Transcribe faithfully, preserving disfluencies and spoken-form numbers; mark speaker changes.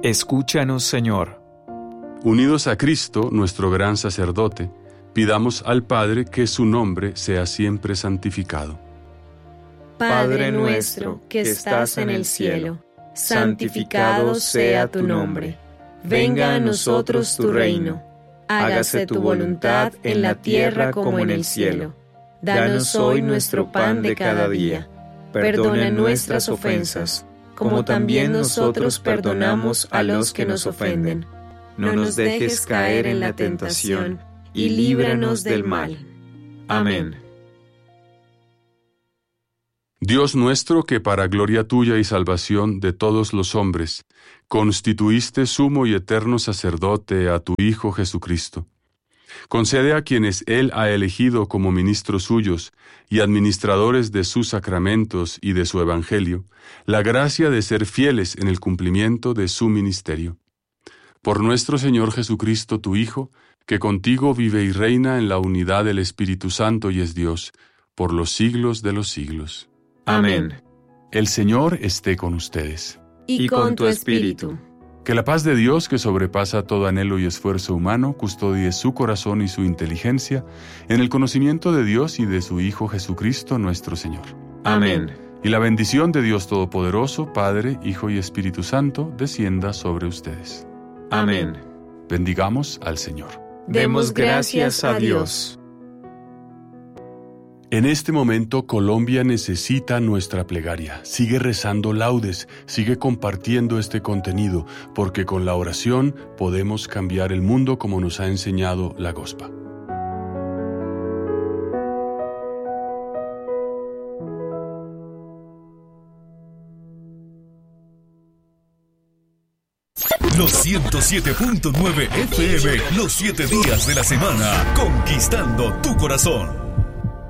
Speaker 1: Escúchanos, Señor.
Speaker 2: Unidos a Cristo, nuestro gran sacerdote, pidamos al Padre que su nombre sea siempre santificado.
Speaker 3: Padre nuestro que estás en el cielo, santificado sea tu nombre. Venga a nosotros tu reino. Hágase tu voluntad en la tierra como en el cielo. Danos hoy nuestro pan de cada día. Perdona nuestras ofensas, como también nosotros perdonamos a los que nos ofenden. No nos dejes caer en la tentación, y líbranos del mal. Amén.
Speaker 2: Dios nuestro, que para gloria tuya y salvación de todos los hombres, constituiste sumo y eterno sacerdote a tu Hijo Jesucristo, concede a quienes Él ha elegido como ministros suyos y administradores de sus sacramentos y de su evangelio, la gracia de ser fieles en el cumplimiento de su ministerio. Por nuestro Señor Jesucristo, tu Hijo, que contigo vive y reina en la unidad del Espíritu Santo y es Dios, por los siglos de los siglos.
Speaker 3: Amén.
Speaker 2: El Señor esté con ustedes.
Speaker 3: Y con tu espíritu.
Speaker 2: Que la paz de Dios, que sobrepasa todo anhelo y esfuerzo humano, custodie su corazón y su inteligencia en el conocimiento de Dios y de su Hijo Jesucristo nuestro Señor.
Speaker 3: Amén.
Speaker 2: Y la bendición de Dios Todopoderoso, Padre, Hijo y Espíritu Santo, descienda sobre ustedes.
Speaker 3: Amén.
Speaker 2: Bendigamos al Señor.
Speaker 3: Demos gracias a Dios.
Speaker 2: En este momento Colombia necesita nuestra plegaria. Sigue rezando laudes, sigue compartiendo este contenido, porque con la oración podemos cambiar el mundo como nos ha enseñado la Gospa.
Speaker 4: Los ciento siete punto nueve F M, los siete días de la semana, conquistando tu corazón.